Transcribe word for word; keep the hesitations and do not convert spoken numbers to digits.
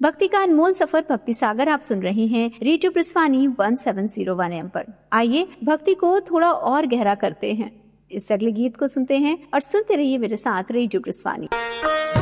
भक्ति का अनमोल सफर भक्ति सागर आप सुन रहे हैं radio ब्रिस्वानी one seven zero one M पर। आइए भक्ति को थोड़ा और गहरा करते हैं। इस अगले गीत को सुनते हैं और सुनते रहिए मेरे साथ रेडियो ब्रिस्वानी।